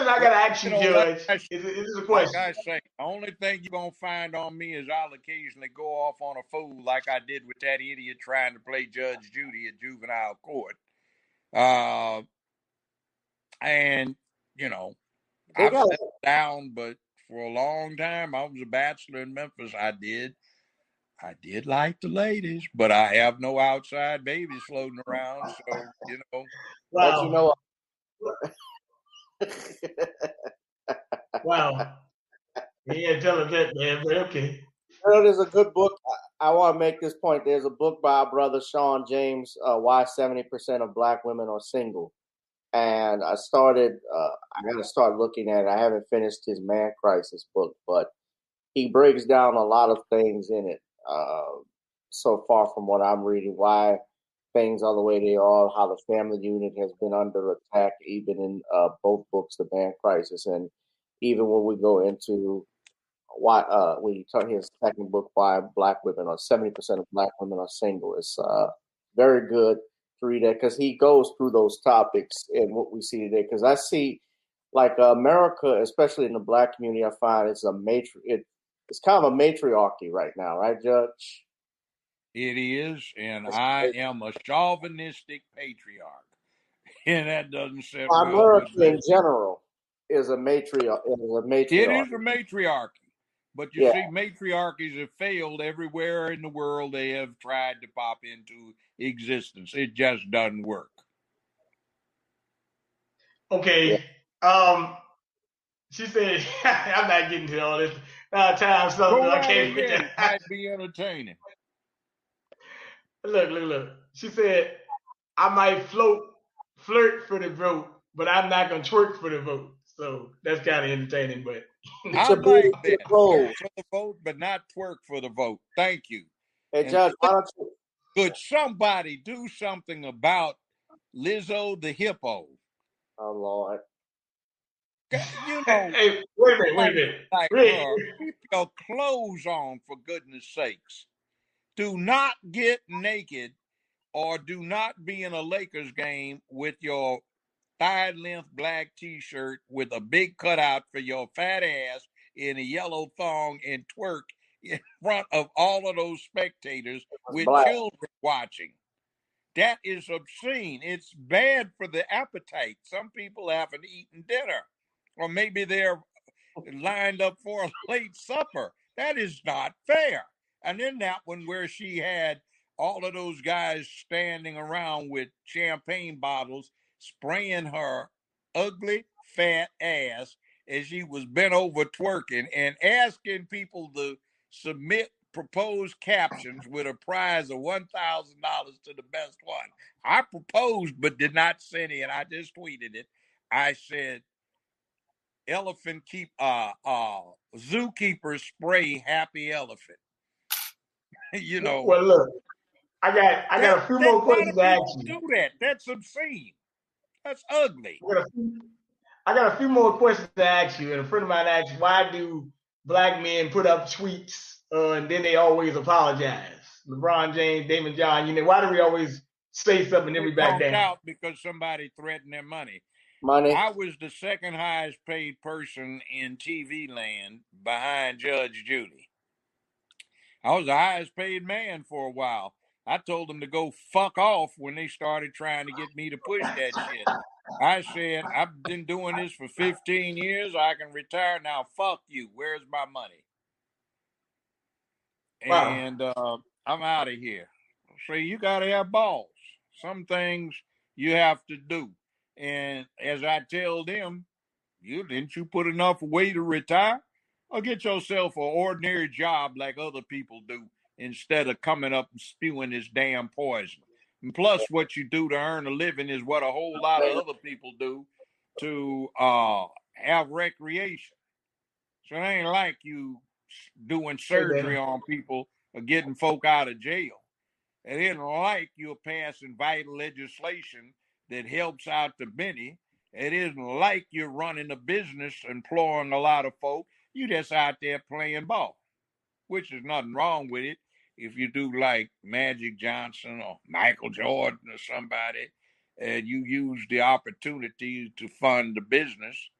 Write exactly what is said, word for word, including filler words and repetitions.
I got to ask You you, know, Judge, like is, is this a like question? I say, the only thing you're gonna find on me is I'll occasionally go off on a fool like I did with that idiot trying to play Judge Judy at juvenile court. Uh, and you know, They I've got settled down, but for a long time I was a bachelor in Memphis. I did, I did like the ladies, but I have no outside babies floating around. So you know, but you Wow. know Wow. Yeah, tell us that, man, but okay. You know, there's a good book. I, I want to make this point. There's a book by our brother Sean James, uh, Why seventy percent of Black Women Are Single. And I started, uh, I got to start looking at it. I haven't finished his Man Crisis book, but he breaks down a lot of things in it uh, so far from what I'm reading, why things are the way they are, how the family unit has been under attack, even in uh, both books, The Man Crisis, and even when we go into why uh when you talk his second book, why black women or seventy percent of black women are single. It's uh very good to read that because he goes through those topics and what we see today. Because I see like uh, America, especially in the black community, I find it's a matri it, it's kind of a matriarchy right now, right, Judge? it is, and It's, I it's, am a chauvinistic patriarch, and that doesn't sit well America with in me. general is a matriarch. Is a It matriarch. is a matriarchy. But you Yeah, see, matriarchies have failed everywhere in the world they have tried to pop into existence. It just doesn't work. yeah. Okay. Um, she said, I'm not getting to all this uh, time stuff. Go I right can't put ahead. It that. might be entertaining. Look, look, look. She said, I might float, flirt for the vote, but I'm not going to twerk for the vote. So that's kind of entertaining, but Put I your booty like to the that. Flirt polls. for the vote, but not twerk for the vote. Thank you. Hey, And Judge, why could, don't you? could somebody do something about Lizzo the hippo? Oh Lord. You know, hey, wait a minute, wait a somebody minute. like Rick, her, keep your clothes on for goodness sakes. Do not get naked or do not be in a Lakers game with your thigh length black t shirt with a big cutout for your fat ass in a yellow thong and twerk in front of all of those spectators Was with black. children watching. That is obscene. It's bad for the appetite. Some people haven't eaten dinner, or maybe they're lined up for a late supper. That is not fair. And then that one where she had all of those guys standing around with champagne bottles spraying her ugly fat ass as she was bent over twerking and asking people to submit proposed captions with a prize of one thousand dollars to the best one. I proposed but did not send it. I just tweeted it. I said, elephant keep uh uh zookeeper spray happy elephant. You know, well, look, I got I that got a few that more why do questions to ask people you. do that? That's obscene. That's ugly. I got a few, I got a few more questions to ask you. And a friend of mine asked, why do black men put up tweets uh, and then they always apologize? LeBron James, Damon John, you know, why do we always say something and then They we back punked down? out because somebody threatened their money. Money. I was the second highest paid person in T V land behind Judge Judy. I was the highest paid man for a while. I told them to go fuck off when they started trying to get me to push that shit. I said, I've been doing this for fifteen years. I can retire now. Fuck you. Where's my money? Wow. And uh, I'm out of here. So you got to have balls. Some things you have to do. And as I tell them, you didn't you put enough away to retire? Or get yourself an ordinary job like other people do instead of coming up and spewing this damn poison. And plus, what you do to earn a living is what a whole lot of other people do to uh, have recreation. So it ain't like you doing Hey, surgery man. on people or getting folk out of jail. It isn't like you're passing vital legislation that helps out the many. It isn't like you're running a business employing a lot of folk. You just out there playing ball, which is nothing wrong with it. If you do like Magic Johnson or Michael Jordan or somebody, and you use the opportunity to fund the business,